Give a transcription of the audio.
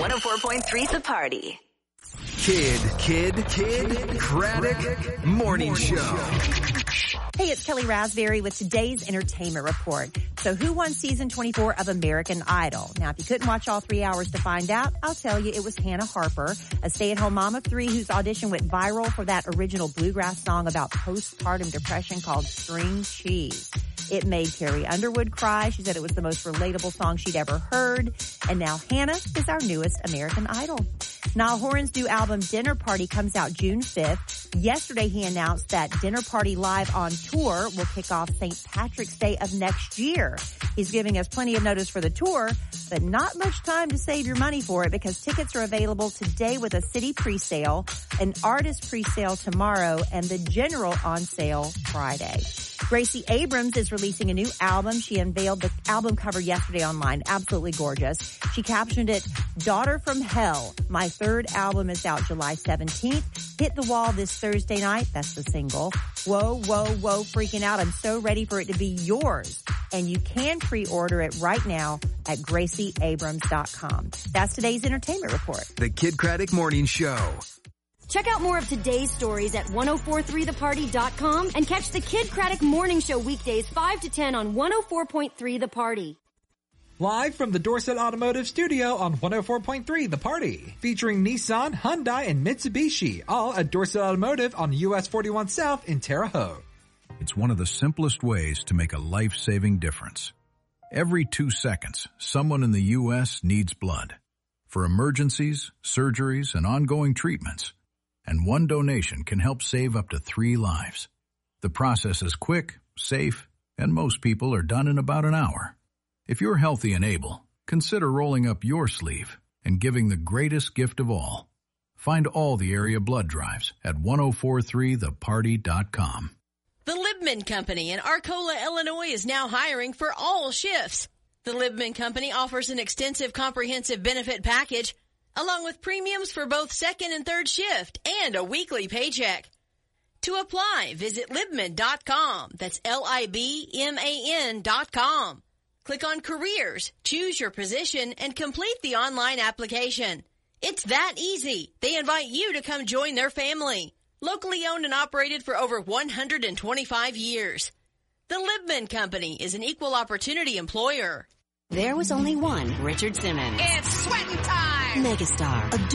104.3 The Party. Kid Craddock Morning Show. Hey, it's Kelly Raspberry with today's entertainment report. So who won season 24 of American Idol? Now, if you couldn't watch all 3 hours to find out, I'll tell you it was Hannah Harper, a stay-at-home mom of 3 whose audition went viral for that original bluegrass song about postpartum depression called String Cheese. It made Carrie Underwood cry. She said it was the most relatable song she'd ever heard. And now Hannah is our newest American Idol. Niall Horan's new album, Dinner Party, comes out June 5th. Yesterday, he announced that Dinner Party Live on Tour will kick off St. Patrick's Day of next year. He's giving us plenty of notice for the tour, but not much time to save your money for it because tickets are available today with a city pre-sale, an artist pre-sale tomorrow, and the general on sale Friday. Gracie Abrams is releasing a new album. She unveiled the album cover yesterday online. Absolutely gorgeous. She captioned it, Daughter from Hell. My third album is out July 17th. Hit the wall this Thursday night. That's the single. Whoa, whoa, whoa, freaking out. I'm so ready for it to be yours. And you can pre-order it right now at GracieAbrams.com. That's today's entertainment report. The Kid Craddock Morning Show. Check out more of today's stories at 1043theparty.com and catch the Kid Craddock Morning Show weekdays 5 to 10 on 104.3 The Party. Live from the Dorset Automotive Studio on 104.3 The Party. Featuring Nissan, Hyundai, and Mitsubishi. All at Dorset Automotive on US 41 South in Terre Haute. It's one of the simplest ways to make a life-saving difference. Every 2 seconds, someone in the U.S. needs blood. For emergencies, surgeries, and ongoing treatments. And one donation can help save up to 3 lives. The process is quick, safe, and most people are done in about an hour. If you're healthy and able, consider rolling up your sleeve and giving the greatest gift of all. Find all the area blood drives at 1043theparty.com. The Libman Company in Arcola, Illinois is now hiring for all shifts. The Libman Company offers an extensive comprehensive benefit package along with premiums for both second and third shift and a weekly paycheck. To apply, visit Libman.com. That's Libman.com. Click on Careers, choose your position, and complete the online application. It's that easy. They invite you to come join their family. Locally owned and operated for over 125 years. The Libman Company is an equal opportunity employer. There was only one Richard Simmons. It's sweating time! Megastar.